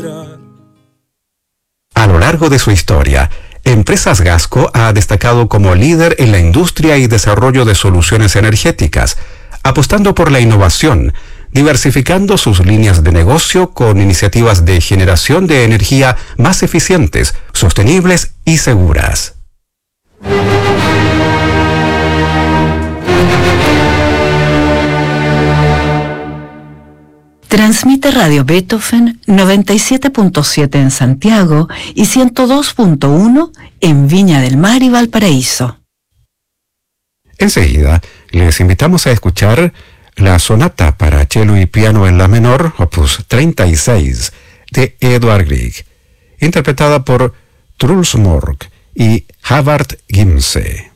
A lo largo de su historia, Empresas Gasco ha destacado como líder en la industria y desarrollo de soluciones energéticas, apostando por la innovación, diversificando sus líneas de negocio con iniciativas de generación de energía más eficientes, sostenibles y seguras. Transmite Radio Beethoven 97.7 en Santiago y 102.1 en Viña del Mar y Valparaíso. Enseguida, les invitamos a escuchar la sonata para cello y piano en la menor, opus 36, de Edvard Grieg, interpretada por Truls Mork y Havard Gimse.